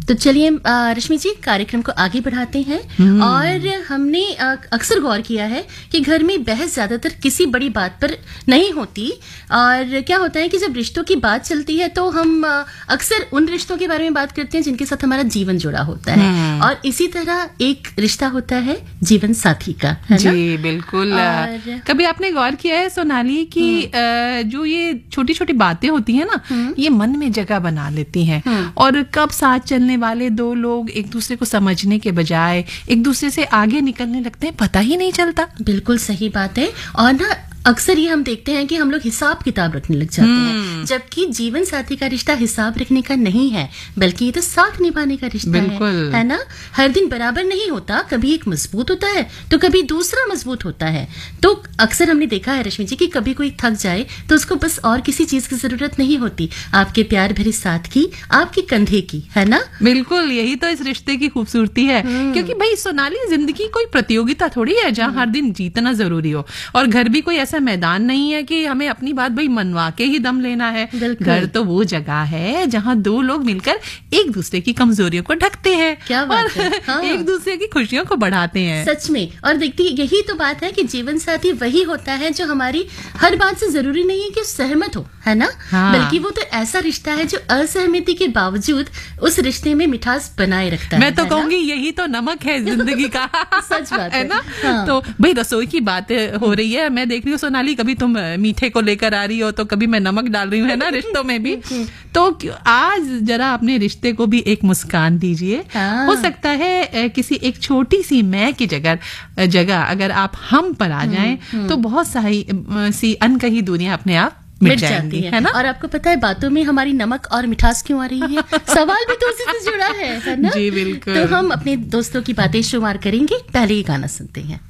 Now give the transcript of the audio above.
तो चलिए रश्मि जी, कार्यक्रम को आगे बढ़ाते हैं। और हमने अक्सर गौर किया है कि घर में बहस ज्यादातर किसी बड़ी बात पर नहीं होती, और क्या होता है कि जब रिश्तों की बात चलती है तो हम अक्सर उन रिश्तों के बारे में बात करते हैं जिनके साथ हमारा जीवन जुड़ा होता है, और इसी तरह एक रिश्ता होता है जीवन साथी का, है ना? जी बिल्कुल। कभी आपने गौर किया है सोनाली कि जो ये छोटी छोटी बातें होती है ना, ये मन में जगह बना लेती हैं, और कब साथ चलने वाले दो लोग एक दूसरे को समझने के बजाय एक दूसरे से आगे निकलने लगते हैं, पता ही नहीं चलता। बिल्कुल सही बात है। और ना अक्सर ये हम देखते हैं कि हम लोग हिसाब किताब रखने लग जाते हैं, जबकि जीवन साथी का रिश्ता हिसाब रखने का नहीं है, बल्कि ये तो साथ निभाने का रिश्ता है ना? हर दिन बराबर नहीं होता, कभी एक मजबूत होता है तो कभी दूसरा मजबूत होता है। तो अक्सर हमने देखा है रश्मि जी कि कभी कोई थक जाए तो उसको बस और किसी चीज की जरूरत नहीं होती, आपके प्यार भरे साथ की, आपके कंधे की, है ना? बिल्कुल, यही तो इस रिश्ते की खूबसूरती है। क्योंकि भाई सोनाली, जिंदगी कोई प्रतियोगिता थोड़ी है जहाँ हर दिन जीतना जरूरी हो, और घर भी कोई ऐसा मैदान नहीं है कि हमें अपनी बात भाई मनवा के ही दम लेना है। घर तो वो जगह है जहाँ दो लोग मिलकर एक दूसरे की कमजोरियों को ढकते हैं, क्या बात है? हाँ। एक दूसरे की खुशियों को बढ़ाते हैं। सच में। और देखती, यही तो बात है कि जीवन साथी वही होता है जो हमारी हर बात से जरूरी नहीं है कि सहमत हो, है ना? हाँ। बल्कि वो तो ऐसा रिश्ता है जो असहमति के बावजूद उस रिश्ते में मिठास बनाए रखता है। मैं तो कहूंगी यही तो नमक है जिंदगी का। सच बात है ना? हाँ। तो भाई रसोई की बात हो रही है, मैं देख रही हूँ सोनाली, कभी तुम मीठे को लेकर आ रही हो तो कभी मैं नमक डाल रही हूँ, है ना, रिश्तों में भी। तो आज जरा अपने रिश्ते को भी एक मुस्कान दीजिए। हाँ। हो सकता है किसी एक छोटी सी मैं की जगह अगर आप हम पर आ जाएं तो बहुत सी अनकही दूरियां अपने आप मिट जाती है ना? और आपको पता है बातों में हमारी नमक और मिठास क्यों आ रही है? सवाल भी तो उसी से जुड़ा है ना? जी बिल्कुल। तो हम अपने दोस्तों की बातें शुमार करेंगे, पहले ही गाना सुनते हैं।